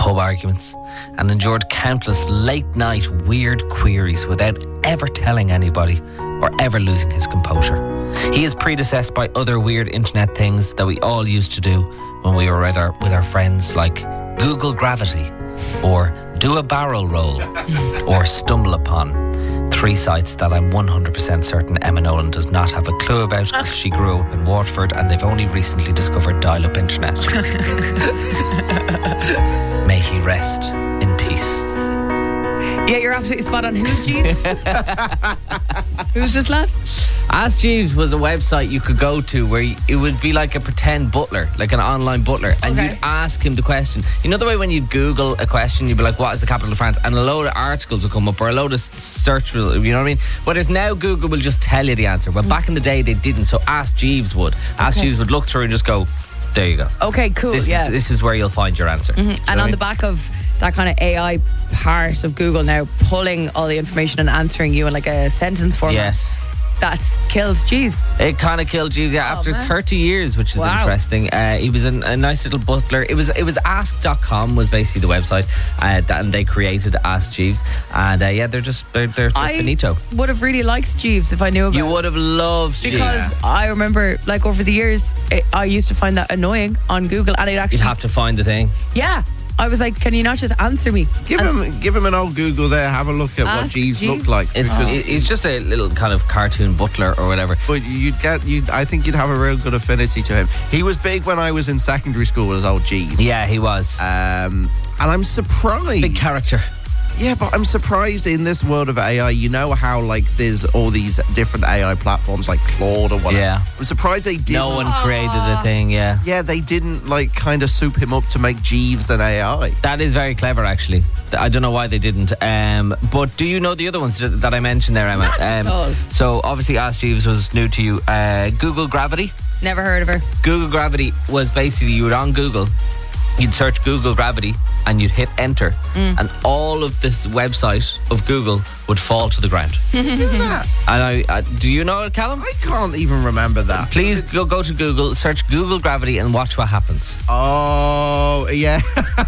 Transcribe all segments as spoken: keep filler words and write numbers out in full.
pub arguments, and endured countless late-night weird queries without ever telling anybody or ever losing his composure. He is predecessed by other weird internet things that we all used to do when we were with our, with our friends, like Google Gravity, or Do a Barrel Roll, or Stumble Upon. Three sites that I'm one hundred percent certain Emma Nolan does not have a clue about because she grew up in Waterford and they've only recently discovered dial-up internet. May he rest in peace. Yeah, you're absolutely spot on. Who's Jeeves? Who's this lad? Ask Jeeves was a website you could go to where it would be like a pretend butler, like an online butler, and Okay. you'd ask him the question. You know the way when you Google a question, you'd be like, what is the capital of France? And a load of articles will come up or a load of search, you know what I mean? Whereas now Google will just tell you the answer. Well, back in the day they didn't, so Ask Jeeves would. Ask Okay. Jeeves would look through and just go, there you go. Okay, cool. This, yeah. is, this is where you'll find your answer. Mm-hmm. And on the back of that kind of A I part of Google now, pulling all the information and answering you in like a sentence format. Yes. That's killed Jeeves. It kind of killed Jeeves, yeah, Oh, after man. thirty years, which is Wow. interesting. Uh, he was an, a nice little butler. It was it was ask dot com was basically the website, uh, that, and they created Ask Jeeves. And uh, yeah, they're just, they're, they're, they're I finito. would have really liked Jeeves if I knew about You it. would have loved Because Jeeves. I remember, like, over the years, it, I used to find that annoying on Google, and it actually, You'd have to find the thing. yeah, I was like, can you not just answer me? Give And- him, give him an old Google there. Have a look at what Ask Jeeves Jeeves. looked like. It's, because- it- He's just a little kind of cartoon butler or whatever. But you'd get, you. I think you'd have a real good affinity to him. He was big when I was in secondary school as old Jeeves. Yeah, he was. Um, and I'm surprised. Big character. Yeah, but I'm surprised in this world of A I, you know how like there's all these different A I platforms like Claude or whatever. Yeah. I'm surprised they didn't. No one created a thing, yeah. Yeah, they didn't like kind of soup him up to make Jeeves an A I. That is very clever, actually. I don't know why they didn't. Um, but do you know the other ones that that I mentioned there, Emma? Not at Um, all. So obviously Ask Jeeves was new to you. Uh, Google Gravity. Never heard of her. Google Gravity was basically, you were on Google, you'd search Google Gravity and you'd hit enter, and all of this website of Google would fall to the ground. And I, I, do you know it, Callum? I can't even remember that. Please go, go to Google, search Google Gravity and watch what happens. Oh, yeah.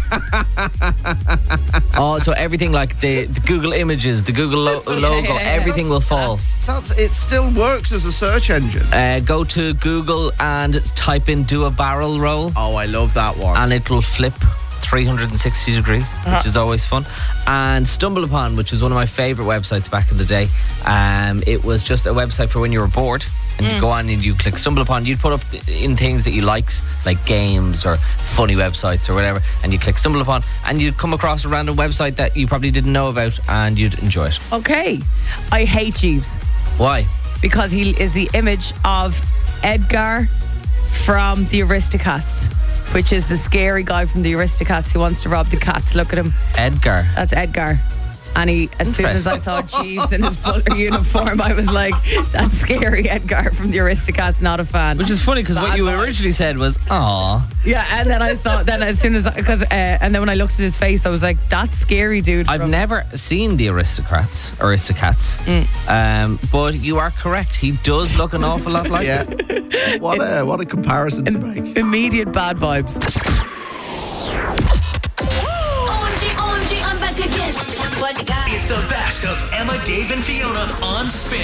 Oh, so everything like the, the Google images, the Google lo- logo, yeah, yeah. everything will fall. That's, it still works as a search engine. Uh, go to Google and type in do a barrel roll, Oh, I love that one. and it will flip three hundred sixty degrees, which is always fun. And Stumble Upon, which was one of my favourite websites back in the day. Um, it was just a website for when you were bored, and you go on and you click Stumble Upon. You'd put up in things that you liked, like games or funny websites or whatever, and you click Stumble Upon, and you'd come across a random website that you probably didn't know about, and you'd enjoy it. Okay. I hate Jeeves Why? because he is the image of Edgar from the Aristocats, which is the scary guy from the Aristocats who wants to rob the cats. Look at him. Edgar. That's Edgar. And he, as soon as I saw Jeeves in his butler uniform, I was like, that's scary Edgar from the Aristocats, not a fan. Which is funny because what Bad you vibes. originally said was, "Aw." Yeah, and then I saw, then as soon as, because, uh, and then when I looked at his face, I was like, that's scary, dude. I've from- never seen the Aristocrats, Aristocats, um, but you are correct. He does look an awful lot like yeah. them. What a, what a comparison to make. Immediate bad vibes. O M G, O M G, I'm back again. What you got? It's the best of Emma, Dave, and Fiona on Spin.